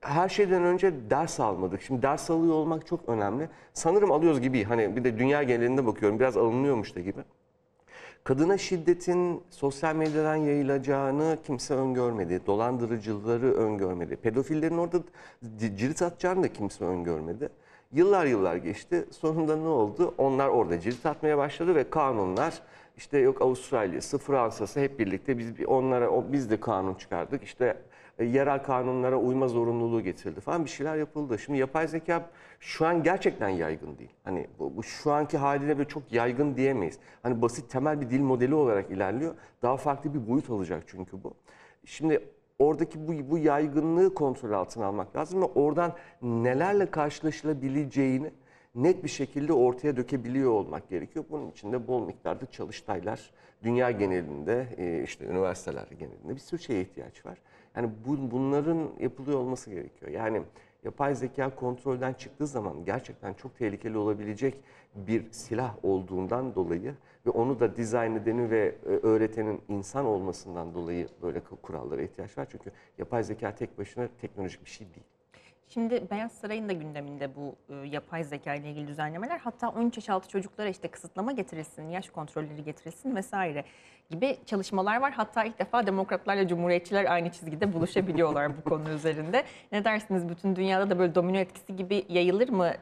her şeyden önce ders almadık. Şimdi ders alıyor olmak çok önemli. Sanırım alıyoruz gibi. Hani bir de dünya genelinde bakıyorum. Biraz alınıyormuş da gibi. Kadına şiddetin sosyal medyadan yayılacağını kimse öngörmedi. Dolandırıcıları öngörmedi. Pedofillerin orada cirit atacağını da kimse öngörmedi. Yıllar yıllar geçti. Sonunda ne oldu? Onlar orada cirit atmaya başladı ve kanunlar işte yok Avustralya'sı, Fransa'sı hep birlikte biz de kanun çıkardık. İşte yerel kanunlara uyma zorunluluğu getirildi falan bir şeyler yapıldı. Şimdi yapay zeka şu an gerçekten yaygın değil. Hani bu şu anki haliyle böyle çok yaygın diyemeyiz. Hani basit temel bir dil modeli olarak ilerliyor. Daha farklı bir boyut alacak çünkü bu. Şimdi oradaki bu yaygınlığı kontrol altına almak lazım ve oradan nelerle karşılaşılabileceğini net bir şekilde ortaya dökebiliyor olmak gerekiyor. Bunun için de bol miktarda çalıştaylar, dünya genelinde, işte üniversiteler genelinde bir sürü şeye ihtiyaç var. Yani bunların yapılıyor olması gerekiyor. Yani yapay zeka kontrolden çıktığı zaman gerçekten çok tehlikeli olabilecek bir silah olduğundan dolayı ve onu da dizayn edeni ve öğretenin insan olmasından dolayı böyle kurallara ihtiyaç var. Çünkü yapay zeka tek başına teknolojik bir şey değil. Şimdi Beyaz Saray'ın da gündeminde bu yapay zeka ile ilgili düzenlemeler. Hatta 13 yaş altı çocuklara işte kısıtlama getirilsin, yaş kontrolleri getirilsin vesaire gibi çalışmalar var. Hatta ilk defa demokratlarla cumhuriyetçiler aynı çizgide buluşabiliyorlar bu konu üzerinde. Ne dersiniz, bütün dünyada da böyle domino etkisi gibi yayılır mı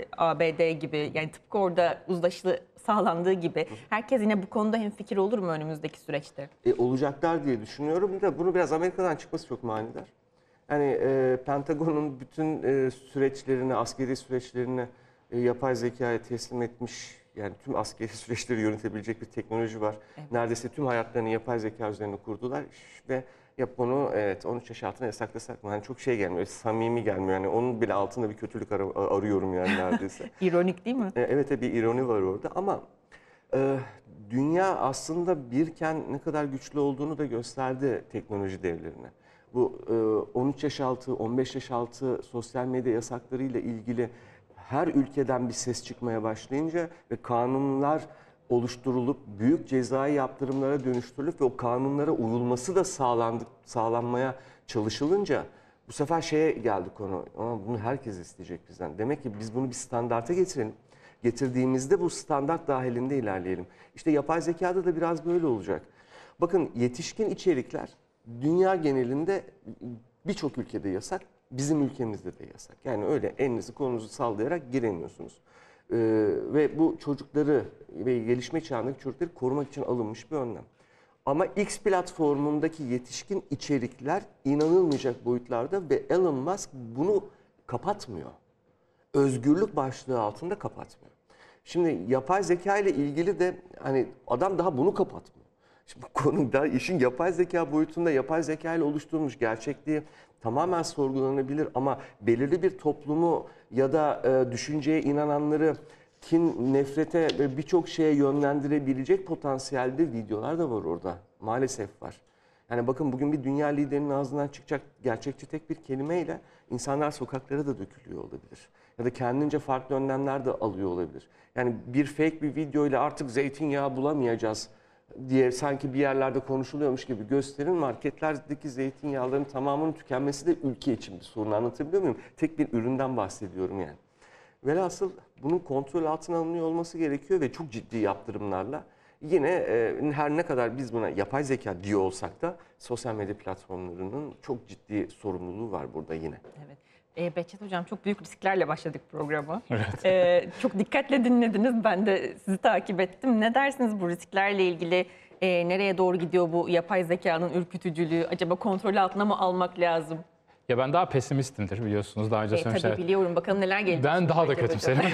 ABD gibi? Yani tıpkı orada uzlaşı sağlandığı gibi herkes yine bu konuda hemfikir olur mu önümüzdeki süreçte? Olacaklar diye düşünüyorum. Da bunu biraz Amerika'dan çıkması çok manidar. Yani Pentagon'un bütün süreçlerini, askeri süreçlerini yapay zekaya teslim etmiş. Yani tüm askeri süreçleri yönetebilecek bir teknoloji var. Evet. Neredeyse tüm hayatlarını yapay zeka üzerine kurdular ve bunu 13 yaş altına yasaklasak mı? Hani çok şey gelmiyor, samimi gelmiyor. Yani onun bile altında bir kötülük arıyorum yani neredeyse. İronik değil mi? Evet, bir ironi var orada ama dünya aslında birken ne kadar güçlü olduğunu da gösterdi teknoloji devlerine. Bu 13 yaş altı, 15 yaş altı sosyal medya yasaklarıyla ilgili her ülkeden bir ses çıkmaya başlayınca ve kanunlar oluşturulup büyük cezai yaptırımlara dönüştürülüp ve o kanunlara uyulması da sağlanmaya çalışılınca bu sefer şeye geldi konu. Ama bunu herkes isteyecek bizden. Demek ki biz bunu bir standarta getirelim. Getirdiğimizde bu standart dahilinde ilerleyelim. İşte yapay zekada da biraz böyle olacak. Bakın yetişkin içerikler dünya genelinde birçok ülkede yasak, bizim ülkemizde de yasak. Yani öyle elinizi kolunuzu sallayarak giremiyorsunuz. Ve bu çocukları ve gelişme çağındaki çocukları korumak için alınmış bir önlem. Ama X platformundaki yetişkin içerikler inanılmayacak boyutlarda ve Elon Musk bunu kapatmıyor. Özgürlük başlığı altında kapatmıyor. Şimdi yapay zeka ile ilgili de hani adam daha bunu kapatmıyor. Şimdi bu konuda işin yapay zeka boyutunda yapay zeka ile oluşturulmuş gerçekliği tamamen sorgulanabilir ama belirli bir toplumu ya da düşünceye inananları kin, nefrete ve birçok şeye yönlendirebilecek potansiyelde videolar da var orada. Maalesef var. Yani bakın bugün bir dünya liderinin ağzından çıkacak gerçekçi tek bir kelimeyle insanlar sokaklara da dökülüyor olabilir. Ya da kendince farklı önlemler de alıyor olabilir. Yani bir fake bir videoyla artık zeytinyağı bulamayacağız diye sanki bir yerlerde konuşuluyormuş gibi gösterin, marketlerdeki zeytinyağların tamamının tükenmesi de ülke için bir sorun. Anlatabiliyor muyum? Tek bir üründen bahsediyorum yani. Velhasıl bunun kontrol altına alınıyor olması gerekiyor ve çok ciddi yaptırımlarla. Yine her ne kadar biz buna yapay zeka diyor olsak da sosyal medya platformlarının çok ciddi sorumluluğu var burada yine. Evet. Behçet Hocam, çok büyük risklerle başladık programa. Evet. Çok dikkatle dinlediniz. Ben de sizi takip ettim. Ne dersiniz bu risklerle ilgili? Nereye doğru gidiyor bu yapay zekanın ürkütücülüğü? Acaba kontrol altına mı almak lazım? Ya ben daha pesimistimdir biliyorsunuz. Daha önce söylemişler. Tabii biliyorum. Bakalım neler gelecek. Ben daha da kötümserim.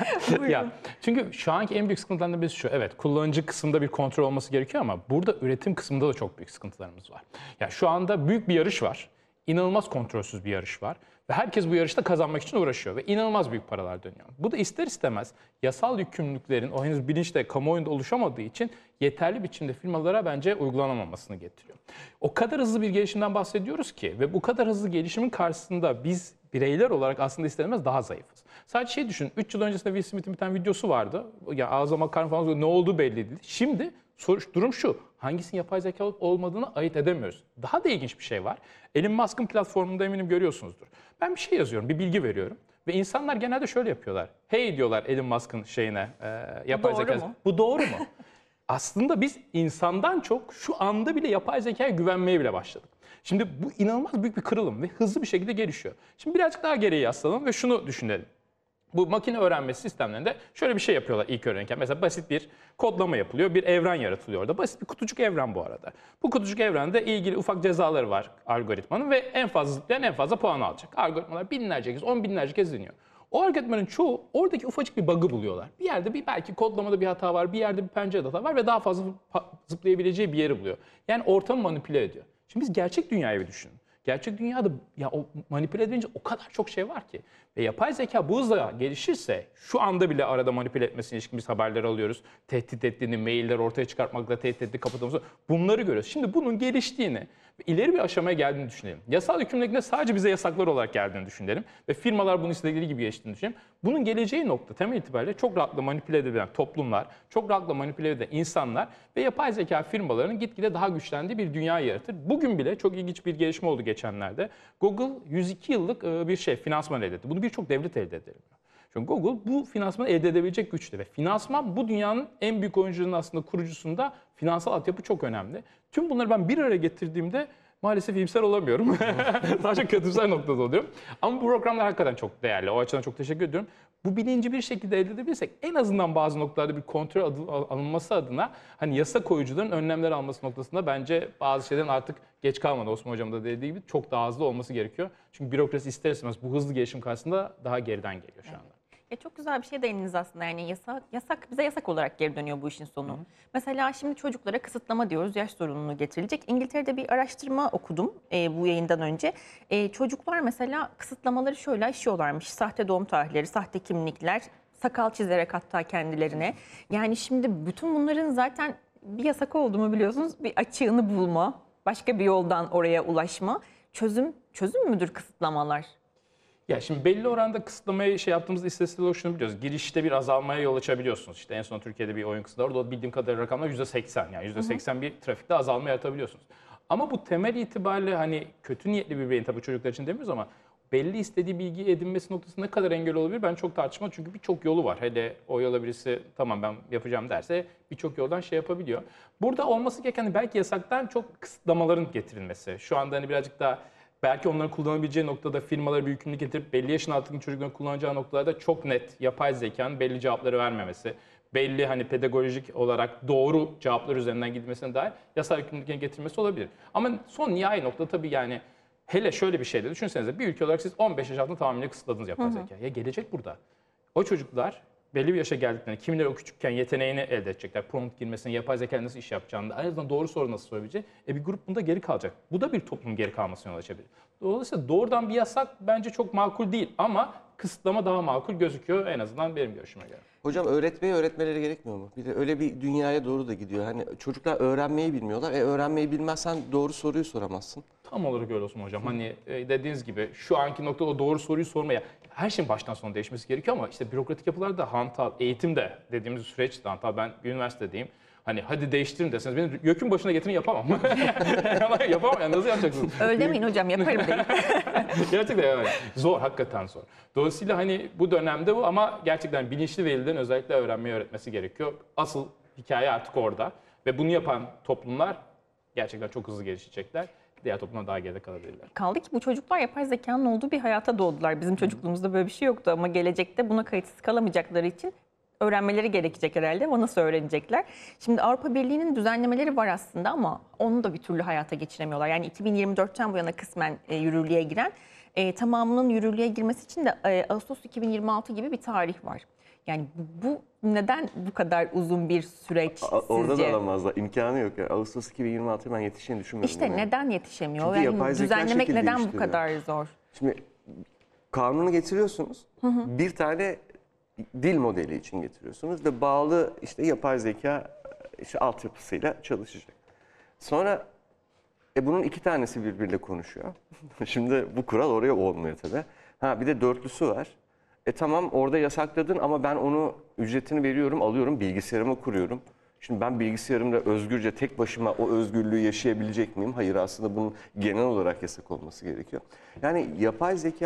Ya, çünkü şu anki en büyük sıkıntılarından birisi şu. Evet, kullanıcı kısmında bir kontrol olması gerekiyor ama burada üretim kısmında da çok büyük sıkıntılarımız var. Ya şu anda büyük bir yarış var. İnanılmaz kontrolsüz bir yarış var. Ve herkes bu yarışta kazanmak için uğraşıyor ve inanılmaz büyük paralar dönüyor. Bu da ister istemez yasal yükümlülüklerin o henüz bilinçle kamuoyunda oluşamadığı için yeterli biçimde firmalara bence uygulanamamasını getiriyor. O kadar hızlı bir gelişimden bahsediyoruz ki ve bu kadar hızlı gelişimin karşısında biz bireyler olarak aslında istenemez daha zayıfız. Sadece şey düşün, 3 yıl öncesinde Will Smith'in bir tane videosu vardı. Ya ağzıma makarna falan ne olduğu belli değil. Şimdi durum şu, hangisinin yapay zeka olup olmadığını ayırt edemiyoruz. Daha da ilginç bir şey var. Elon Musk'ın platformunda eminim görüyorsunuzdur. Ben bir şey yazıyorum, bir bilgi veriyorum. Ve insanlar genelde şöyle yapıyorlar. Hey diyorlar Elon Musk'ın şeyine, yapay doğru zeka. mu? Bu doğru mu? Aslında biz insandan çok şu anda bile yapay zekaya güvenmeye bile başladık. Şimdi bu inanılmaz büyük bir kırılım ve hızlı bir şekilde gelişiyor. Şimdi birazcık daha geriye yaslanalım ve şunu düşünelim. Bu makine öğrenmesi sistemlerinde şöyle bir şey yapıyorlar ilk öğrenirken. Mesela basit bir kodlama yapılıyor, bir evren yaratılıyor orada. Basit bir kutucuk evren bu arada. Bu kutucuk evrende ilgili ufak cezaları var algoritmanın ve en fazla zıplayan en fazla puan alacak. Algoritmalar binlerce kez, 10 binlerce kez deniyor. O algoritmanın çoğu oradaki ufacık bir bug'ı buluyorlar. Bir yerde belki kodlamada bir hata var, bir yerde bir pencerede hata var ve daha fazla zıplayabileceği bir yeri buluyor. Yani ortamı manipüle ediyor. Şimdi biz gerçek dünyayı bir düşünün. Gerçek dünyada ya o manipüle edince o kadar çok şey var ki. Ve yapay zeka bu hızla gelişirse şu anda bile arada manipüle etmesine ilişkin biz haberler alıyoruz. Tehdit ettiğini, mailler ortaya çıkartmakla tehdit ettiğini, kapatılması bunları görüyoruz. Şimdi bunun geliştiğini ve ileri bir aşamaya geldiğini düşünelim. Yasal hükümlülükle sadece bize yasaklar olarak geldiğini düşünelim. Ve firmalar bunu istedikleri gibi geçtiğini düşünelim. Bunun geleceği nokta temel itibariyle çok rahatlıkla manipüle edilen toplumlar, çok rahatlıkla manipüle edilen insanlar ve yapay zeka firmalarının gitgide daha güçlendiği bir dünya yaratır. Bugün bile çok ilginç bir gelişme oldu geçenlerde. Google 102 yıllık bir finansman elde etti. Bunu birçok devlet elde edebiliyor. Çünkü Google bu finansmanı elde edebilecek güçte ve finansman bu dünyanın en büyük oyuncularının aslında kurucusunda finansal altyapı çok önemli. Tüm bunları ben bir araya getirdiğimde maalesef iyimser olamıyorum. Sadece kötümser noktada oluyorum. Ama bu programlar hakikaten çok değerli. O açıdan çok teşekkür ediyorum. Bu bilinci bir şekilde elde edebilirsek en azından bazı noktalarda bir kontrol alınması adına hani yasa koyucuların önlemler alması noktasında bence bazı şeylerin artık geç kalmadı. Osman Hocam da dediği gibi çok daha hızlı olması gerekiyor. Çünkü bürokrasi ister istemez bu hızlı gelişim karşısında daha geriden geliyor şu anda. Çok güzel bir şey değindiniz aslında, yani yasak bize yasak olarak geri dönüyor bu işin sonu. Mesela şimdi çocuklara kısıtlama diyoruz, yaş zorunluluğu getirilecek. İngiltere'de bir araştırma okudum bu yayından önce. Çocuklar mesela kısıtlamaları şöyle aşıyorlarmış: sahte doğum tarihleri, sahte kimlikler, sakal çizerek hatta kendilerine. Yani şimdi bütün bunların zaten bir yasak olduğunu biliyorsunuz, bir açığını bulma, başka bir yoldan oraya ulaşma. Çözüm müdür kısıtlamalar? Ya şimdi belli oranda kısıtlamayı yaptığımızda istatistik olarak şunu biliyoruz. Girişte bir azalmaya yol açabiliyorsunuz. İşte en son Türkiye'de bir oyun kısıtları orada bildiğim kadarıyla rakamlar %80. Yani %80 bir trafikte azalma yaratabiliyorsunuz. Ama bu temel itibariyle hani kötü niyetli bir beyin, tabii çocuklar için demiyoruz ama belli istediği bilgi edinmesi noktasında ne kadar engel olabilir ben çok tartışmam. Çünkü birçok yolu var. Hele o yola birisi tamam ben yapacağım derse birçok yoldan yapabiliyor. Burada olması gereken belki yasaktan çok kısıtlamaların getirilmesi. Şu anda hani birazcık daha belki onların kullanabileceği noktada firmalara bir yükümlülük getirip belli yaşın altındaki çocukların kullanacağı noktalarda çok net yapay zekanın belli cevapları vermemesi, belli hani pedagojik olarak doğru cevaplar üzerinden gidilmesine dair yasal yükümlülüklerin getirmesi olabilir. Ama son nihai nokta tabii yani hele şöyle bir şey de düşünsenize, bir ülke olarak siz 15 yaş altında tamamıyla kısıtladınız yapay zekayı. Ya gelecek burada. O çocuklar belli bir yaşa geldiklerinde kimileri o küçükken yeteneğini elde edecekler. Prompt girmesini, yapay zeka nasıl iş yapacağını, en azından doğru soru nasıl sorabileceği. Bir grup bunda geri kalacak. Bu da bir toplumun geri kalmasına yol açabilir. Dolayısıyla doğrudan bir yasak bence çok makul değil ama kısıtlama daha makul gözüküyor en azından benim görüşüme göre. Hocam öğretmeleri gerekmiyor mu? Bir de öyle bir dünyaya doğru da gidiyor. Hani çocuklar öğrenmeyi bilmiyorlar. Öğrenmeyi bilmezsen doğru soruyu soramazsın. Tam olarak öyle olsun hocam. Hani dediğiniz gibi şu anki noktada o doğru soruyu sormaya her şeyin baştan sona değişmesi gerekiyor ama işte bürokratik yapılar da hantal, eğitim de dediğimiz süreç de hantal. Ben bir üniversitedeyim. Hani hadi değiştirin deseniz beni YÖK'ün başına getirin yapamam. Yapamam yani nasıl yapacaksınız? Öyle demeyin hocam, yaparım deyin. Gerçekten yani zor, hakikaten zor. Dolayısıyla hani bu dönemde bu ama gerçekten bilinçli velilerin özellikle öğrenmeyi öğretmesi gerekiyor. Asıl hikaye artık orada ve bunu yapan toplumlar gerçekten çok hızlı gelişecekler. Diğer toplumlar daha geride kalabilirler. Kaldı ki bu çocuklar yapay zekanın olduğu bir hayata doğdular. Bizim çocukluğumuzda böyle bir şey yoktu ama gelecekte buna kayıtsız kalamayacakları için öğrenmeleri gerekecek herhalde ama nasıl öğrenecekler? Şimdi Avrupa Birliği'nin düzenlemeleri var aslında ama onu da bir türlü hayata geçiremiyorlar. Yani 2024'ten bu yana kısmen yürürlüğe giren, tamamının yürürlüğe girmesi için de Ağustos 2026 gibi bir tarih var. Yani bu neden bu kadar uzun bir süreç Orada sizce? da alamazlar. İmkanı yok. Yani Ağustos 2026'ya ben yetişeceğini düşünmüyorum. İşte yani. neden yetişemiyor? Çünkü Yani yapay zeka düzenlemek şekil neden bu değiştiriyor. kadar zor? Şimdi kanunu getiriyorsunuz. Bir tane dil modeli için getiriyorsunuz ve bağlı işte yapay zeka altyapısıyla çalışacak. Sonra bunun iki tanesi birbiriyle konuşuyor. Şimdi bu kural oraya olmuyor tabii. Bir de dörtlüsü var. Tamam orada yasakladın ama ben onu ücretini veriyorum, alıyorum, bilgisayarıma kuruyorum. Şimdi ben bilgisayarımda özgürce tek başıma o özgürlüğü yaşayabilecek miyim? Hayır, aslında bunun genel olarak yasak olması gerekiyor. Yani yapay zeka